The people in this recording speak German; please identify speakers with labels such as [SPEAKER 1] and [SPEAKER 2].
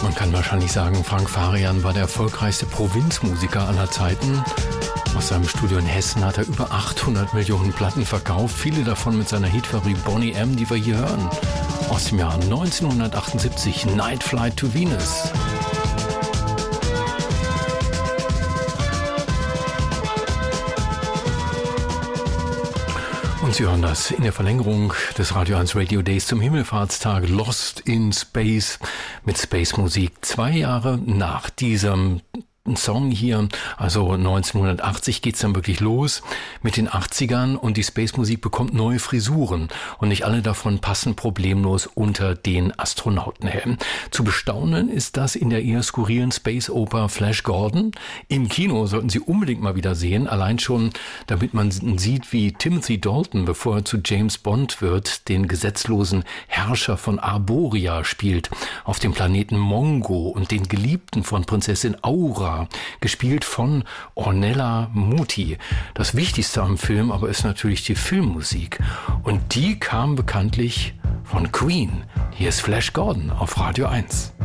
[SPEAKER 1] Man kann wahrscheinlich sagen, Frank Farian war der erfolgreichste Provinzmusiker aller Zeiten. Aus seinem Studio in Hessen hat er über 800 Millionen Platten verkauft, viele davon mit seiner Hitfabrik Boney M., die wir hier hören. Aus dem Jahr 1978, Night Flight to Venus. Und Sie hören das in der Verlängerung des Radio 1 Radio Days zum Himmelfahrtstag Lost in Space mit Space Musik. 2 Jahre nach diesem Song hier, also 1980 geht's dann wirklich los mit den 80ern und die Space-Musik bekommt neue Frisuren und nicht alle davon passen problemlos unter den Astronautenhelm. Zu bestaunen ist das in der eher skurrilen Space-Oper Flash Gordon. Im Kino sollten Sie unbedingt mal wieder sehen, allein schon, damit man sieht, wie Timothy Dalton, bevor er zu James Bond wird, den gesetzlosen Herrscher von Arboria spielt, auf dem Planeten Mongo und den Geliebten von Prinzessin Aura, gespielt von Ornella Muti. Das Wichtigste am Film aber ist natürlich die Filmmusik. Und die kam bekanntlich von Queen. Hier ist Flash Gordon auf Radio 1.